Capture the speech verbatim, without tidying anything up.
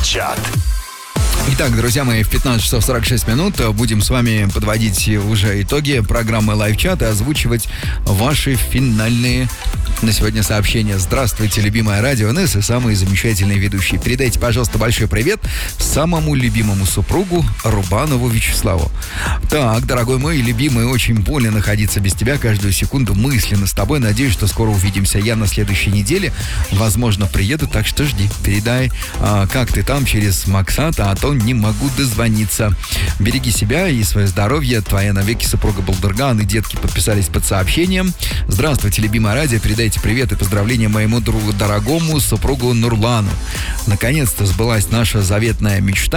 Лайв-чат. Итак, друзья мои, в пятнадцать часов сорок шесть минут будем с вами подводить уже итоги программы Лайв-чат и озвучивать ваши финальные на сегодня сообщения. Здравствуйте, любимое радио эн эс и самые замечательные ведущие. Передайте, пожалуйста, большой привет самому любимому супругу Рубанову Вячеславу. Так, дорогой мой любимый, очень больно находиться без тебя каждую секунду мысленно с тобой. Надеюсь, что скоро увидимся. Я на следующей неделе, возможно, приеду, так что жди. Передай, а, как ты там через Максата, а то не могу дозвониться. Береги себя и свое здоровье. Твоя навеки супруга Балдырган и детки подписались под сообщением. Здравствуйте, любимое радио. Передайте привет и поздравления моему другу, дорогому супругу Нурлану. Наконец-то сбылась наша заветная мечта.